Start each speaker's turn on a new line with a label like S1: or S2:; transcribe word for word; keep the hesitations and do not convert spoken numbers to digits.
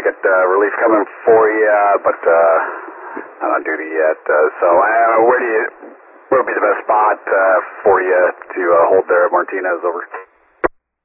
S1: I got uh, relief coming for you, but uh, not on duty yet. Uh, so uh, where do you, where would be the best spot uh, for you to uh, hold there, Martinez? Over.